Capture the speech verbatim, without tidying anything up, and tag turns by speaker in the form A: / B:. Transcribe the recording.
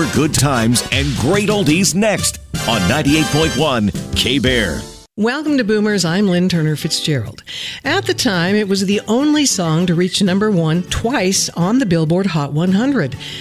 A: good times and great oldies next on ninety-eight point one K-Bear.
B: Welcome to Boomers. I'm Lynn Turner Fitzgerald. At the time, it was the only song to reach number one twice on the Billboard Hot one hundred.